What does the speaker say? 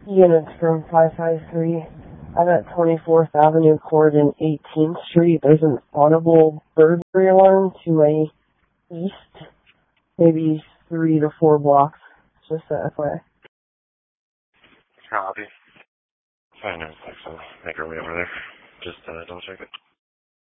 Units from 553. I'm at 24th Avenue Court and 18th Street. There's an audible burglary alarm to my east, maybe 3 to 4 blocks. Just a FYI. Copy. Fine, no, so make our way over there. Just double check it.